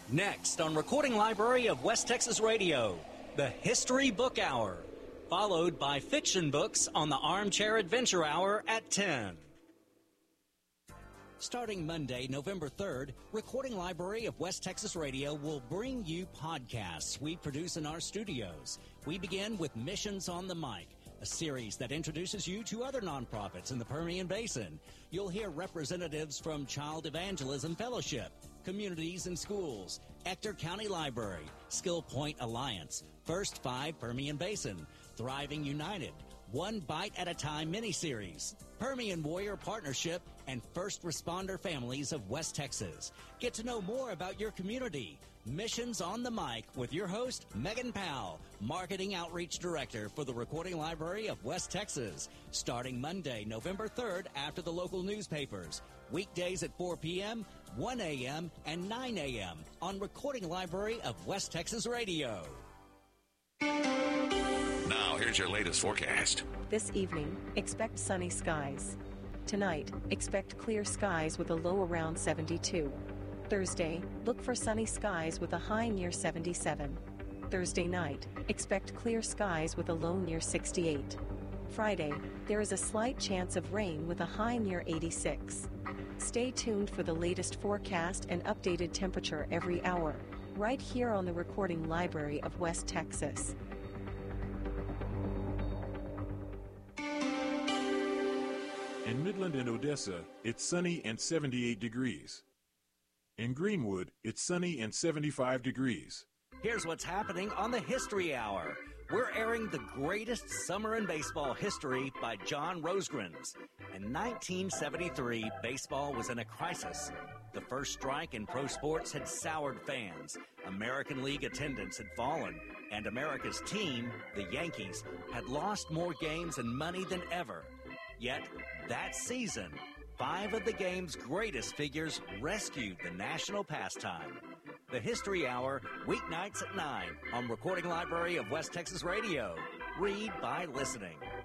Next on Recording Library of West Texas Radio, the History Book Hour, followed by fiction books on the Armchair Adventure Hour at 10. Starting Monday, November 3rd, Recording Library of West Texas Radio will bring you podcasts we produce in our studios. We begin with Missions on the Mic, a series that introduces you to other nonprofits in the Permian Basin. You'll hear representatives from Child Evangelism Fellowship, Communities and Schools, Ector County Library, Skill Point Alliance, First Five Permian Basin, Thriving United, One Bite at a Time miniseries, Permian Warrior Partnership, and First Responder Families of West Texas. Get to know more about your community. Missions on the Mic with your host, Megan Powell, Marketing Outreach Director for the Recording Library of West Texas, starting Monday, November 3rd after the local newspapers. Weekdays at 4 p.m., 1 a.m., and 9 a.m. on Recording Library of West Texas Radio. Now, here's your latest forecast. This evening, expect sunny skies. Tonight, expect clear skies with a low around 72. Thursday, look for sunny skies with a high near 77. Thursday night, expect clear skies with a low near 68. Friday, there is a slight chance of rain with a high near 86. Stay tuned for the latest forecast and updated temperature every hour, right here on the Recording Library of West Texas. In Midland and Odessa, it's sunny and 78 degrees. In Greenwood, it's sunny and 75 degrees. Here's what's happening on the History Hour. We're airing the greatest summer in baseball history by John Rosgrens. In 1973, baseball was in a crisis. The first strike in pro sports had soured fans. American League attendance had fallen. And America's team, the Yankees, had lost more games and money than ever. Yet, that season, 5 of the game's greatest figures rescued the national pastime. The History Hour, weeknights at 9 on Recording Library of West Texas Radio. Read by listening.